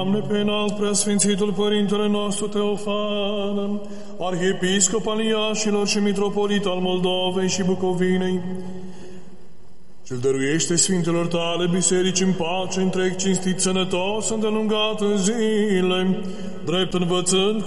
Doamne, pe înalt preasfințitul Părintele nostru Teofan, arhiepiscop al Iașilor și mitropolit al Moldovei și Bucovinei, și-l dăruiește Sfintelor tale biserici în pace, întreg, cinstit, sănătos, îndelungat în zile, drept învățând